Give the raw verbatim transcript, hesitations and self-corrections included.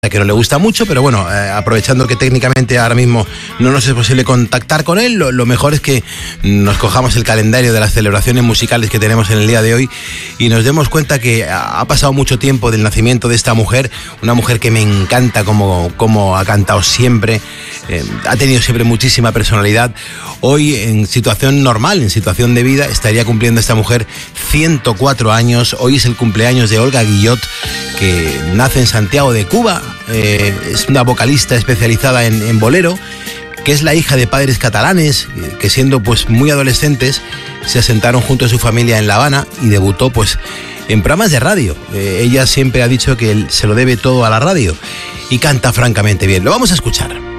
que no le gusta mucho, pero bueno, eh, aprovechando que técnicamente ahora mismo no nos es posible contactar con él, lo, lo mejor es que nos cojamos el calendario de las celebraciones musicales que tenemos en el día de hoy y nos demos cuenta que ha pasado mucho tiempo del nacimiento de esta mujer, una mujer que me encanta como, como ha cantado siempre, eh, ha tenido siempre muchísima personalidad. Hoy, en situación normal, en situación de vida, estaría cumpliendo esta mujer ciento cuatro años. Hoy es el cumpleaños de Olga Guillot, que nace en Santiago de Cuba. Eh, es una vocalista especializada en, en bolero, que es la hija de padres catalanes, eh, que siendo pues muy adolescentes se asentaron junto a su familia en La Habana y debutó pues en programas de radio. Eh, ella siempre ha dicho que él se lo debe todo a la radio y canta francamente bien. Lo vamos a escuchar.